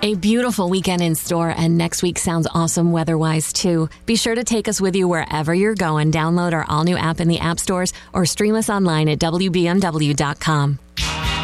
A beautiful weekend in store, and next week sounds awesome weather-wise, too. Be sure to take us with you wherever you're going. Download our all-new app in the app stores or stream us online at WBMW.com.